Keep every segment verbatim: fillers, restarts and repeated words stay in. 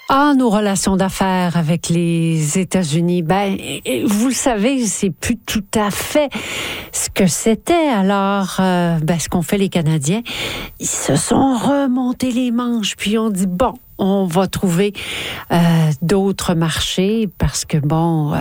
Ah, nos relations d'affaires avec les États-Unis, ben, vous le savez, c'est plus tout à fait ce que c'était. Alors, euh, ben, ce qu'ont fait les Canadiens, ils se sont remontés les manches, puis on dit, bon, on va trouver euh, d'autres marchés parce que, bon... Euh,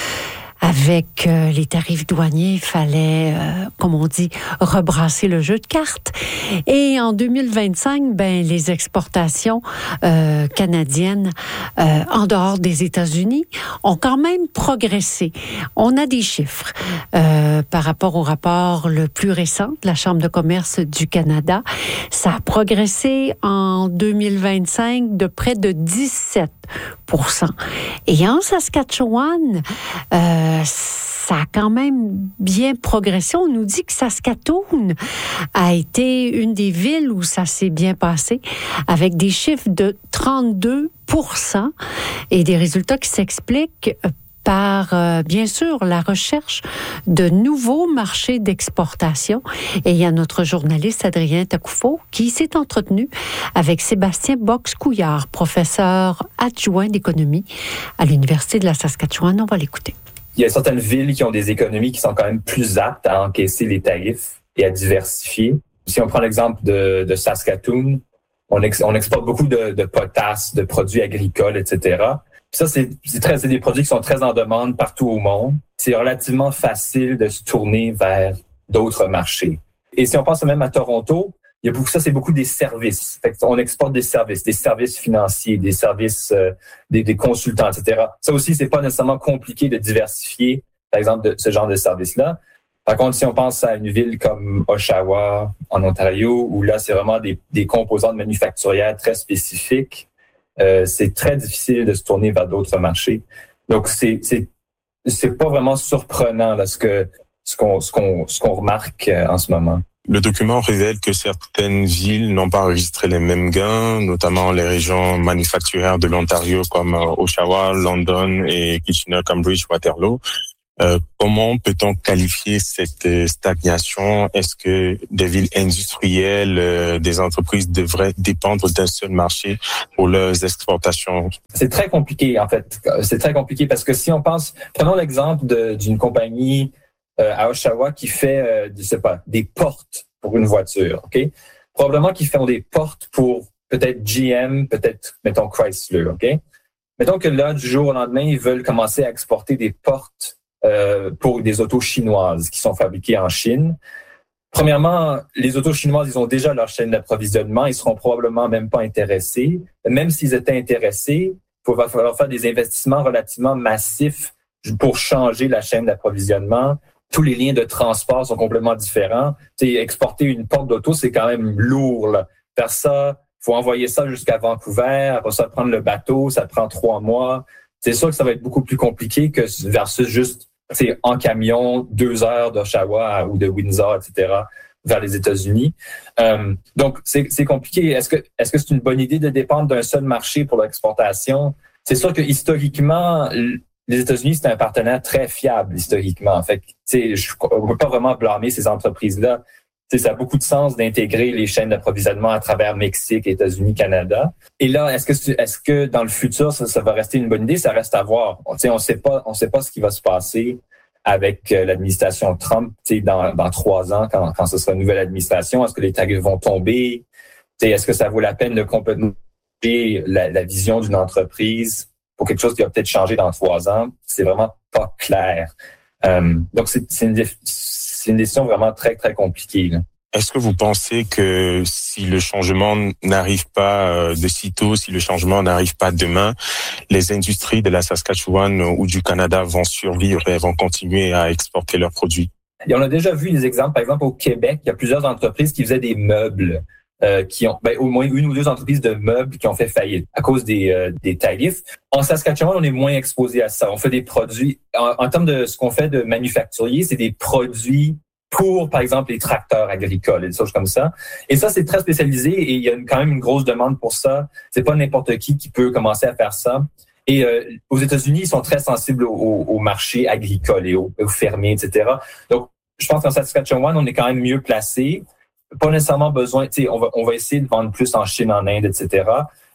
Avec euh, les tarifs douaniers, il fallait, euh, comme on dit, rebrasser le jeu de cartes. Et en deux mille vingt-cinq, ben les exportations euh, canadiennes euh, en dehors des États-Unis ont quand même progressé. On a des chiffres euh, par rapport au rapport le plus récent de la Chambre de commerce du Canada. Ça a progressé en deux mille vingt-cinq de près de dix-sept pour cent. Et en Saskatchewan, euh, ça a quand même bien progressé. On nous dit que Saskatoon a été une des villes où ça s'est bien passé, avec des chiffres de trente-deux pour cent et des résultats qui s'expliquent par, euh, bien sûr, la recherche de nouveaux marchés d'exportation. Et il y a notre journaliste Adrien Takoufo qui s'est entretenu avec Sébastien Box-Couillard, professeur adjoint d'économie à l'Université de la Saskatchewan. On va l'écouter. Il y a certaines villes qui ont des économies qui sont quand même plus aptes à encaisser les tarifs et à diversifier. Si on prend l'exemple de, de Saskatoon, on, ex, on exporte beaucoup de, de potasse, de produits agricoles, et cetera. Puis ça, c'est, c'est, très, c'est des produits qui sont très en demande partout au monde. C'est relativement facile de se tourner vers d'autres marchés. Et si on pense même à Toronto, il y a beaucoup, ça, c'est beaucoup des services. Fait on exporte des services, des services financiers, des services, euh, des, des consultants, et cetera. Ça aussi, c'est pas nécessairement compliqué de diversifier, par exemple, de ce genre de services-là. Par contre, si on pense à une ville comme Oshawa, en Ontario, où là, c'est vraiment des, des composantes manufacturières très spécifiques, euh, c'est très difficile de se tourner vers d'autres marchés. Donc, c'est, c'est, c'est pas vraiment surprenant, là, ce que, ce qu'on, ce qu'on, ce qu'on remarque euh, en ce moment. Le document révèle que certaines villes n'ont pas enregistré les mêmes gains, notamment les régions manufacturières de l'Ontario comme Oshawa, London et Kitchener-Cambridge-Waterloo. Euh, comment peut-on qualifier cette stagnation? Est-ce que des villes industrielles, euh, des entreprises devraient dépendre d'un seul marché pour leurs exportations? C'est très compliqué, en fait. C'est très compliqué parce que si on pense, prenons l'exemple de, d'une compagnie euh, à Oshawa qui fait, euh, je sais pas, des portes pour une voiture, OK? Probablement qu'ils font des portes pour peut-être G M, peut-être, mettons, Chrysler, OK? Mettons que là, du jour au lendemain, ils veulent commencer à exporter des portes Euh, pour des autos chinoises qui sont fabriquées en Chine. Premièrement, les autos chinoises, ils ont déjà leur chaîne d'approvisionnement. Ils seront probablement même pas intéressés. Même s'ils étaient intéressés, il va falloir faire des investissements relativement massifs pour changer la chaîne d'approvisionnement. Tous les liens de transport sont complètement différents. Tu sais, exporter une porte d'auto, c'est quand même lourd, là. Faire ça, il faut envoyer ça jusqu'à Vancouver. Après ça, prendre le bateau, ça prend trois mois. C'est sûr que ça va être beaucoup plus compliqué que versus juste, c'est en camion, deux heures d'Oshawa ou de Windsor, et cetera, vers les États-Unis. Euh, donc, c'est, c'est compliqué. Est-ce que, est-ce que c'est une bonne idée de dépendre d'un seul marché pour l'exportation? C'est sûr que historiquement, les États-Unis, c'est un partenaire très fiable, historiquement. Fait que, je, on ne peut pas vraiment blâmer ces entreprises-là. T'sais, ça a beaucoup de sens d'intégrer les chaînes d'approvisionnement à travers Mexique, États-Unis, Canada. Et là, est-ce que est-ce que dans le futur ça, ça va rester une bonne idée? Ça reste à voir. T'sais, on sait pas, on sait pas ce qui va se passer avec euh, l'administration Trump. T'sais, dans dans trois ans, quand quand ce sera une nouvelle administration, est-ce que les tarifs vont tomber? T'sais, est-ce que ça vaut la peine de complètement changer la, la vision d'une entreprise pour quelque chose qui va peut-être changer dans trois ans? C'est vraiment pas clair. Euh, donc c'est c'est une C'est une décision vraiment très, très compliquée, là. Est-ce que vous pensez que si le changement n'arrive pas de sitôt, si le changement n'arrive pas demain, les industries de la Saskatchewan ou du Canada vont survivre et vont continuer à exporter leurs produits? Et on a déjà vu des exemples. Par exemple, au Québec, il y a plusieurs entreprises qui faisaient des meubles, euh, qui ont, ben, au moins une ou deux entreprises de meubles qui ont fait faillite à cause des, euh, des tarifs. En Saskatchewan, on est moins exposé à ça. On fait des produits, en, en termes de ce qu'on fait de manufacturier, c'est des produits pour, par exemple, les tracteurs agricoles et des choses comme ça. Et ça, c'est très spécialisé et il y a une, quand même une grosse demande pour ça. C'est pas n'importe qui qui peut commencer à faire ça. Et euh, aux États-Unis, ils sont très sensibles au, au, au marché agricole et aux, aux fermiers, et cetera. Donc, je pense qu'en Saskatchewan, on est quand même mieux placé. Pas nécessairement besoin, tu sais, on va, on va essayer de vendre plus en Chine, en Inde, et cetera.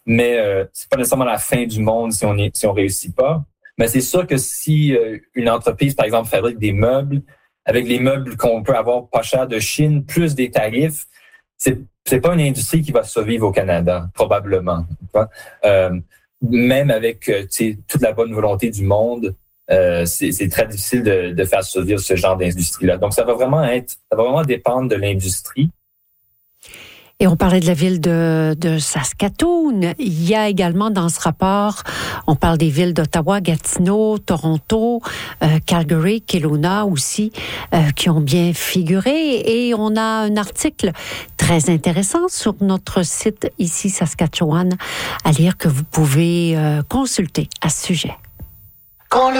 mais euh, c'est pas nécessairement la fin du monde si on est, si on réussit pas. Mais c'est sûr que si euh, une entreprise, par exemple, fabrique des meubles, avec les meubles qu'on peut avoir pas cher de Chine, plus des tarifs, c'est c'est pas une industrie qui va survivre au Canada, probablement. Euh, même avec euh, toute la bonne volonté du monde, euh, c'est, c'est très difficile de, de faire survivre ce genre d'industrie-là. Donc, ça va vraiment être, ça va vraiment dépendre de l'industrie. Et on parlait de la ville de, de Saskatoon. Il y a également dans ce rapport, on parle des villes d'Ottawa, Gatineau, Toronto, euh, Calgary, Kelowna aussi, euh, qui ont bien figuré. Et on a un article très intéressant sur notre site ici, Saskatchewan, à lire que vous pouvez euh, consulter à ce sujet. Quand le